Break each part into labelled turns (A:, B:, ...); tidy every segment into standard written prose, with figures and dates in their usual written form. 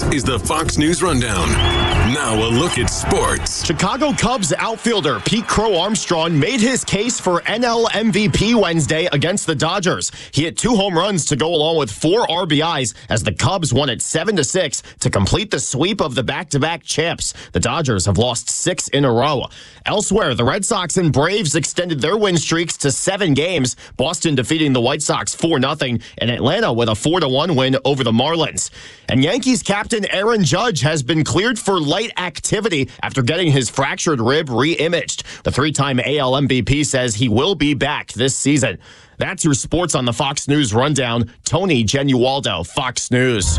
A: is the Fox News Rundown. Now a look at sports.
B: Chicago Cubs outfielder Pete Crow Armstrong made his case for NL MVP Wednesday against the Dodgers. He hit 2 home runs to go along with 4 RBIs as the Cubs won it 7-6 to complete the sweep of the back-to-back champs. The Dodgers have lost 6 in a row. Elsewhere, the Red Sox and Braves extended their win streaks to 7 games. Boston defeating the White Sox 4-0 and Atlanta with a 4-1 win over the Marlins. And Yankees captain Aaron Judge has been cleared for light activity after getting his fractured rib re-imaged. The 3-time AL MVP says he will be back this season. That's your sports on the Fox News Rundown. Tony Genualdo, Fox News.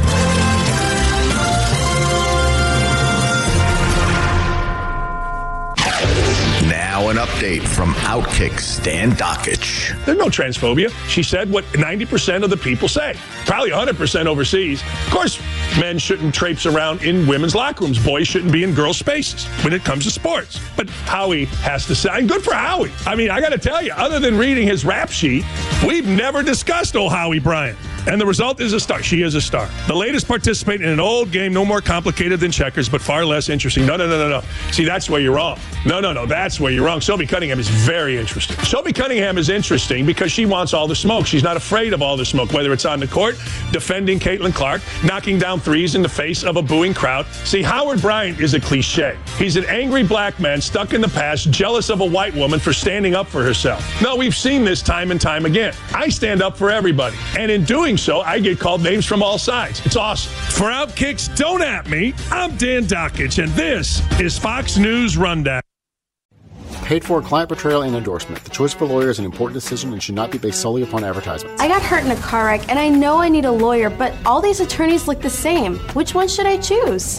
C: Now an update from Outkick Stan Dakich.
D: There's no transphobia. She said what 90% of the people say. Probably 100% overseas. Of course, men shouldn't traipse around in women's locker rooms. Boys shouldn't be in girls' spaces when it comes to sports. But Howie has to say, and good for Howie. I mean, I got to tell you, other than reading his rap sheet, we've never discussed old Howie Bryant. And the result is a star. She is a star. The latest participant in an old game, no more complicated than checkers, but far less interesting. No. See, that's where you're wrong. No. That's where you're wrong. Shelby Cunningham is very interesting. Shelby Cunningham is interesting because she wants all the smoke. She's not afraid of all the smoke, whether it's on the court, defending Caitlin Clark, knocking down threes in the face of a booing crowd. See, Howard Bryant is a cliche. He's an angry black man stuck in the past, jealous of a white woman for standing up for herself. No, we've seen this time and time again. I stand up for everybody. And in doing so, I get called names from all sides. It's awesome. For Outkicks, don't at me. I'm Dan Dakich, and this is Fox News Rundown.
E: Paid for client portrayal and endorsement. The choice of a lawyer is an important decision and should not be based solely upon advertisements.
F: I got hurt in a car wreck, and I know I need a lawyer, but all these attorneys look the same. Which one should I choose?